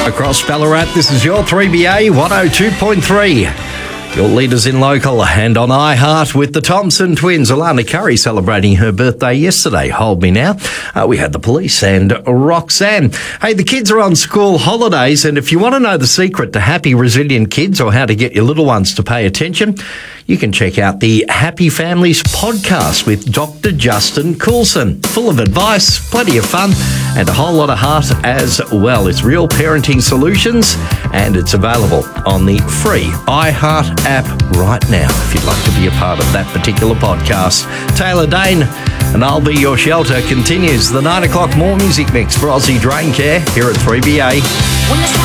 Across Ballarat, this is your 3BA 102.3. Your leaders in local and on iHeart with the Thompson twins. Alana Curry celebrating her birthday yesterday. Hold me now. We had the police and Roxanne. Hey, the kids are on school holidays, and if you want to know the secret to happy, resilient kids or how to get your little ones to pay attention, you can check out the Happy Families podcast with Dr. Justin Coulson. Full of advice, plenty of fun, and a whole lot of heart as well. It's Real Parenting Solutions, and it's available on the free iHeart app right now if you'd like to be a part of that particular podcast. Taylor Dane and I'll Be Your Shelter continues the 9 o'clock more music mix for Aussie Drain Care here at 3BA.